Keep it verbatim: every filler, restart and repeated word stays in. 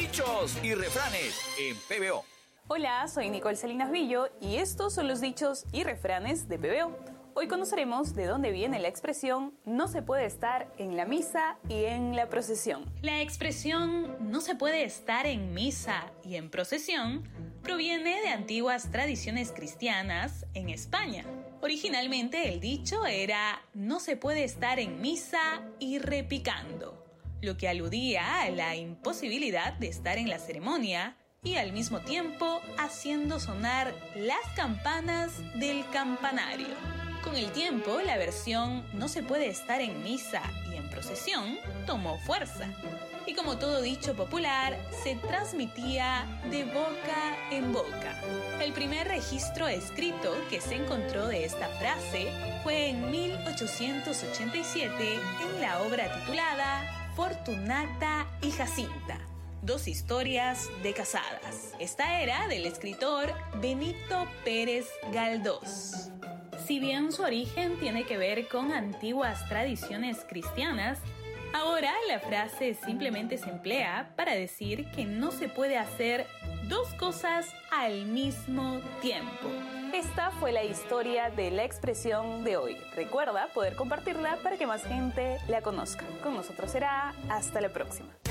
Dichos y refranes en P B O. Hola, soy Nicole Salinas Villo y estos son los dichos y refranes de P B O. Hoy conoceremos de dónde viene la expresión no se puede estar en la misa y en la procesión. La expresión no se puede estar en misa y en procesión proviene de antiguas tradiciones cristianas en España. Originalmente el dicho era no se puede estar en misa y repicando, lo que aludía a la imposibilidad de estar en la ceremonia y al mismo tiempo haciendo sonar las campanas del campanario. Con el tiempo, la versión no se puede estar en misa y en procesión tomó fuerza. Y como todo dicho popular, se transmitía de boca en boca. El primer registro escrito que se encontró de esta frase fue en mil ochocientos ochenta y siete en la obra titulada Fortunata y Jacinta, dos historias de casadas. Esta era del escritor Benito Pérez Galdós. Si bien su origen tiene que ver con antiguas tradiciones cristianas, ahora la frase simplemente se emplea para decir que no se puede hacer dos cosas al mismo tiempo. Esta fue la historia de la expresión de hoy. Recuerda poder compartirla para que más gente la conozca. Con nosotros será hasta la próxima.